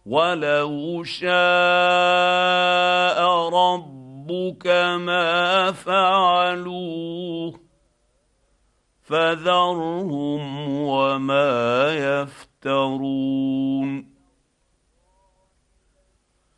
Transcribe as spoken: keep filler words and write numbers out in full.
ولو شاء ربك ما فعلوه فذرهم وما يفترون.